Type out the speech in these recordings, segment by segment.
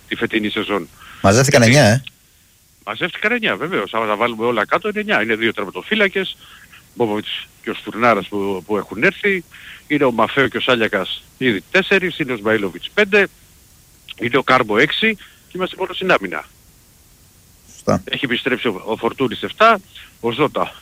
τη φετινή σεζόν. Μαζεύτηκαν 9, Μαζεύτηκαν 9, βεβαίως. Αν τα βάλουμε όλα κάτω είναι 9. Είναι 2 τερματοφύλακες, Μπόμποβιτς και ο Στουρνάρας που έχουν έρθει. Είναι ο Μαφέο και ο Σάλιακας ήδη 4, είναι ο Σμαΐλοβιτς 5, είναι ο Κάρμπο 6 και είμαστε μόνο στην άμυνα. Σωστά. Έχει επιστρέψει ο Φορτούνης 7, ο Ζώτα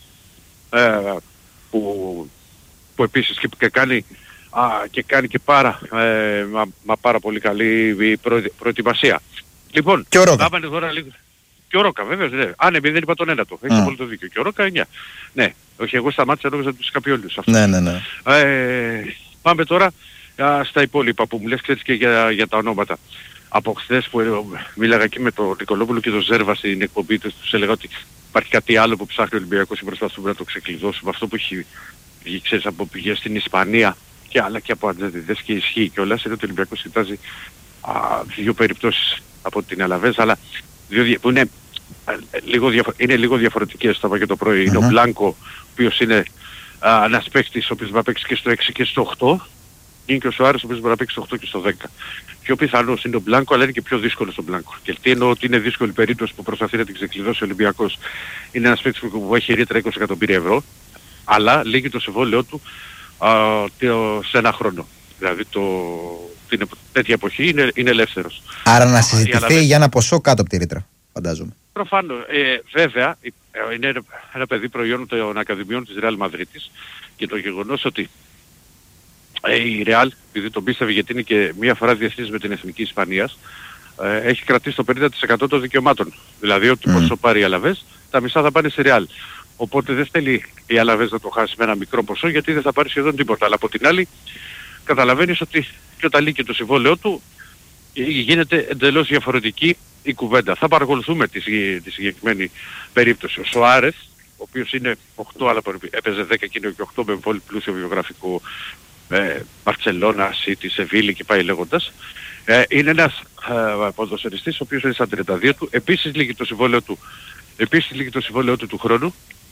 που επίσης και κάνει και πάρα πολύ καλή προετοιμασία. Λοιπόν, και ο Ρόκα. Τώρα λίγο. Και ο Ρόκα βέβαιως, ναι. Ναι, δεν είπα τον ένατο. Έχεις πολύ το δίκιο. Και ο Ρόκα 9. Ναι, όχι, εγώ σταμάτησα νόμιζα τους είχα πει όλους αυτούς. Ναι. Πάμε τώρα στα υπόλοιπα που μου λες, ξέρεις, και για τα ονόματα. Από χθες που μίλαγα εκεί με τον Νικολόπουλο και τον Ζέρβα στην εκπομπή τους έλεγα ότι υπάρχει κάτι άλλο που ψάχνει ο Ολυμπιακός και προσπαθούμε να το ξεκλειδώσουμε. Αυτό που έχει βγει, ξέρεις, από πηγές στην Ισπανία και άλλα και από αντζετιδές και ισχύει κιόλας, είναι ότι ο Ολυμπιακός κοιτάζει δύο περιπτώσεις από την Αλαβές, αλλά που είναι λίγο διαφορετικές. Το είπα και το πρωί. Είναι ο Μπλάνκο, ο οποίος είναι ένας παίκτης ο οποίος μπορεί να παίξει και στο 6 και στο 8. Είναι και ο Σοάρες ο οποίος μπορεί να παίξει στο 8 και στο 10. Πιο πιθανός είναι ο Μπλάνκο, αλλά είναι και πιο δύσκολος ο Μπλάνκο. Και τι εννοώ ότι είναι δύσκολη περίπτωση που προσπαθεί να την ξεκλειδώσει ο Ολυμπιακός. Είναι ένας παίκτης που έχει ρήτρα 20 εκατομμύρια ευρώ, αλλά λύγει το συμβόλαιό του σε ένα χρόνο. Δηλαδή τέτοια εποχή είναι ελεύθερος. Άρα να συζητηθεί για ένα ποσό κάτω από τη ρήτρα, φαντάζομαι. Προφανώς. Βέβαια, είναι ένα παιδί προϊόν των Ακαδημιών της Ρεάλ Μαδρίτης και το γεγονός ότι η Ρεάλ, επειδή τον πίστευε γιατί είναι και μία φορά διεθνής με την Εθνική Ισπανίας, έχει κρατήσει το 50% των δικαιωμάτων. Δηλαδή ότι πόσο πάρει η Αλαβές, τα μισά θα πάνε στη Ρεάλ. Οπότε δεν θέλει η Αλαβές να το χάσει με ένα μικρό ποσό γιατί δεν θα πάρει σχεδόν τίποτα. Αλλά από την άλλη καταλαβαίνεις ότι και όταν λύγει το συμβόλαιό του γίνεται εντελώς διαφορετική η κουβέντα. Θα παρακολουθούμε τη συγκεκριμένη περίπτωση. Ο Σοάρες, ο οποίος είναι 8 αλλά έπαιζε 10 και είναι και 8 με πολύ πλούσιο βιογραφικό, Μπαρτσελώνα, Σίτι, Σεβίλη και πάει λέγοντας. Είναι ένας ποδοσφαιριστής ο οποίος είναι στα 32 του. Επίσης λύγει το συμβόλαιο του χρόνου.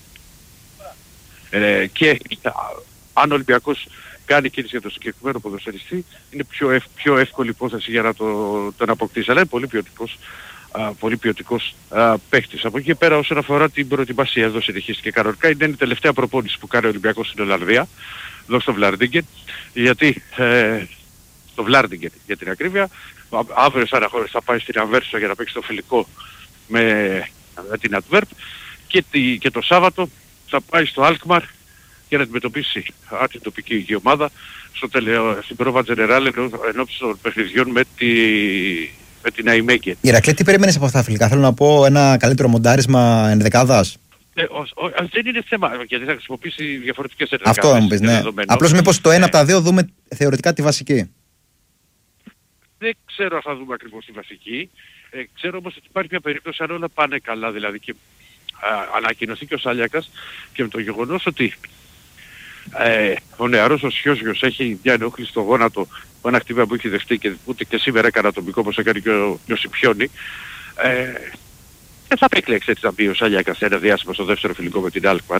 Και αν ο Ολυμπιακός κάνει κίνηση για το συγκεκριμένο ποδοσφαιριστή, είναι πιο εύκολη υπόθεση για να τον αποκτήσει. Αλλά είναι πολύ ποιοτικός παίκτης. Από εκεί και πέρα όσον αφορά την προετοιμασία, εδώ συνεχίστηκε κανονικά. Είναι η τελευταία προπόνηση που κάνει ο Ολυμπιακός στην Ολλανδία, εδώ στο Βλάρντιγκεν, γιατί στο Βλάρντιγκεν για την ακρίβεια, αύριο σαν χώρες θα πάει στην Αμβέρσο για να παίξει το φιλικό με την Αντβέρπ και το Σάββατο θα πάει στο Αλκμαρ για να αντιμετωπίσει την τοπική ομάδα στην πρόβα Τζενεράλ ενώπιση των παιχνιδιών με την Αϊμέγκε. Ηρακλή, τι περίμενες από αυτά φιλικά? Θέλω να πω ένα καλύτερο μοντάρισμα ενδεκάδας. Δεν είναι θέμα γιατί θα χρησιμοποιήσει διαφορετικές ενδεκάδες. Αυτό μου πεις, ναι. Απλώς μήπως το ένα από τα δύο δούμε θεωρητικά τη βασική. Δεν ξέρω αν θα δούμε ακριβώς τη βασική. Ξέρω όμως ότι υπάρχει μια περίπτωση αν όλα πάνε καλά, δηλαδή και ανακοινωθεί και ο Σάλιακας και με το γεγονός ότι ο νεαρός ο Σιώσιος έχει μια ενόχληση στο γόνατο, ένα χτύπημα που έχει δεχτεί και ούτε και σήμερα έκανε ατομικό όπως έκανε και ο Σιπιώνη, δεν θα παίξει έτσι να μπει ο Σάλιακας ένα διάστημα στο δεύτερο φιλικό με την Αλκμαρ.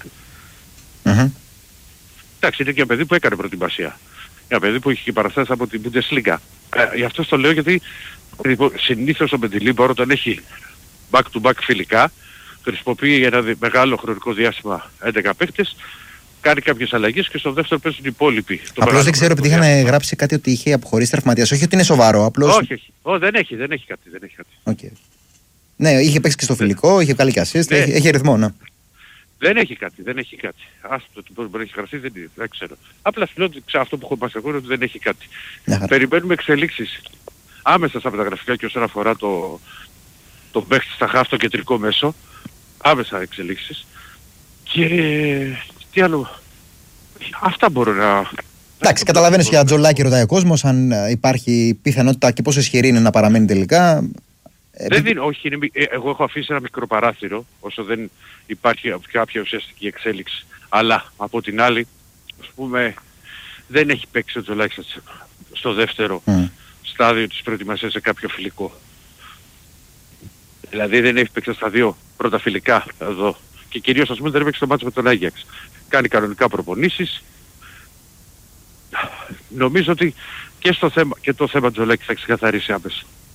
Εντάξει, είναι και ένα παιδί που έκανε προετοιμασία. Ένα παιδί που είχε και παραστάσεις από την Bundesliga. Γι' αυτό το λέω γιατί συνήθως ο Μεντιλίμπαρ όταν έχει back-to-back φιλικά χρησιμοποιεί για ένα μεγάλο χρονικό διάστημα 11 παίκτες, κάνει κάποιες αλλαγές και στο δεύτερο παίζουν οι υπόλοιποι. Απλώς δεν ξέρω επειδή είχαν γράψει κάτι ότι είχε αποχωρήσει τραυματίας. Όχι ότι είναι σοβαρό, απλώς... Όχι. Δεν έχει κάτι. Okay. Ναι, είχε παίξει και στο φιλικό, είχε βγάλει και assist, ναι. Έχει αριθμό, ναι. Δεν έχει κάτι. Άστο ότι μπορεί να έχει γραφτεί, δεν ξέρω. Απλά λέω ότι αυτό που έχω πάσει εγώ είναι ότι δεν έχει κάτι. Περιμένουμε εξελίξεις άμεσα στα μεταγραφικά και όσον αφορά το παίχτη στα χαφ, το κεντρικό μέσο. Άμεσα εξελίξεις. Και τι άλλο. Αυτά μπορώ να... Εντάξει, καταλαβαίνεις για Τζολάκη ρωτάει ο κόσμος αν υπάρχει πιθανότητα και πόσο ισχυρή είναι να παραμένει τελικά. Όχι, εγώ έχω αφήσει ένα μικρό παράθυρο όσο δεν υπάρχει κάποια ουσιαστική εξέλιξη. Αλλά από την άλλη, ας πούμε, δεν έχει παίξει ο Τζολάκης στο δεύτερο στάδιο της προετοιμασίας σε κάποιο φιλικό. Δηλαδή δεν έχει παίξει στα δύο πρώτα φιλικά εδώ. Και κυρίως ας πούμε δεν έπαιξε το μάτσο με τον Άγιαξ. Κάνει κανονικά προπονήσεις. Νομίζω ότι και το θέμα Τζολάκη θα ξεκαθαρίσει άμεσα.